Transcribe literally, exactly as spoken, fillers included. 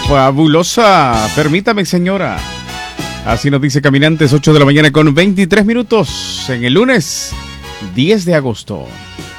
Fabulosa. Permítame, señora. Así nos dice Caminantes, ocho de la mañana con veintitrés minutos en el lunes diez de agosto.